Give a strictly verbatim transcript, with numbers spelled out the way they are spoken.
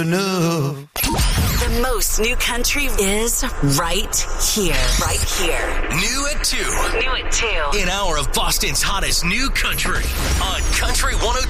enough. The most new country is right here. Right here. New at two. New at two. An hour of Boston's hottest new country on Country one oh